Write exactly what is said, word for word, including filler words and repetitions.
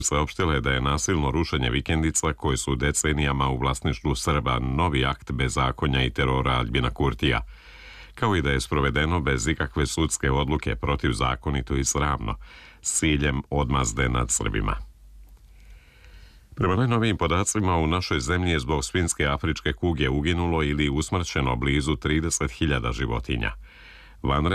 saopštila je da je nasilno rušenje vikendica koje su decenijama u vlasništvu Srba novi akt bezakonja i terora Aljbina Kurtija, kao i da je sprovedeno bez ikakve sudske odluke protivzakonito i sramno, s ciljem odmazde nad Srbima. Prema najnovijim podacima, u našoj zemlji je zbog svinjske afričke kuge uginulo ili usmrćeno blizu trideset hiljada životinja. Vanredno